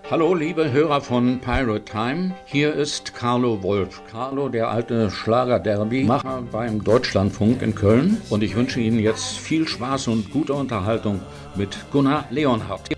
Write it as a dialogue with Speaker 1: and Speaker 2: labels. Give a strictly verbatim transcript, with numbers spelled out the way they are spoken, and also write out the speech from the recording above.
Speaker 1: Hallo liebe Hörer von Pirate Time, hier ist Carlo Wolf. Carlo, der alte Schlager-Derby-Macher beim Deutschlandfunk in Köln, und ich wünsche Ihnen jetzt viel Spaß und gute Unterhaltung mit Gunnar Leonhardt.